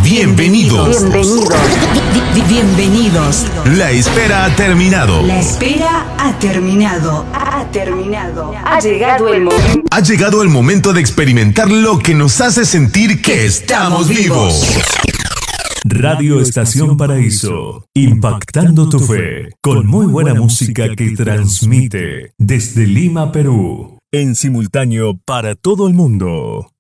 Bienvenidos. Bienvenidos. La espera ha terminado. La espera ha terminado. Ha terminado. Ha llegado el momento. Ha llegado el momento de experimentar lo que nos hace sentir que estamos vivos. Radio Estación Paraíso, impactando tu fe, con muy buena música que transmite desde Lima, Perú, en simultáneo para todo el mundo.